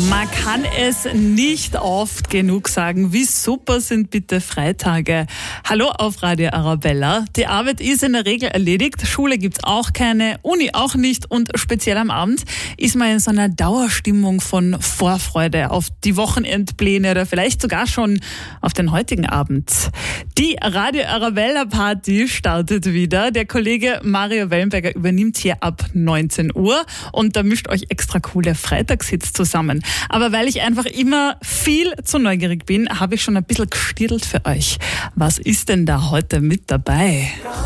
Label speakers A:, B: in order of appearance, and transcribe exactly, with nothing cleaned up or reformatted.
A: Man kann es nicht oft genug sagen, wie super sind bitte Freitage. Hallo auf Radio Arabella. Die Arbeit ist in der Regel erledigt, Schule gibt's auch keine, Uni auch nicht und speziell am Abend ist man in so einer Dauerstimmung von Vorfreude auf die Wochenendpläne oder vielleicht sogar schon auf den heutigen Abend. Die Radio Arabella Party startet wieder. Der Kollege Mario Wellenberger übernimmt hier ab neunzehn Uhr und da mischt euch extra coole Freitagshits zusammen. Aber weil ich einfach immer viel zu neugierig bin, habe ich schon ein bisschen gestirdelt für euch. Was ist denn da heute mit dabei?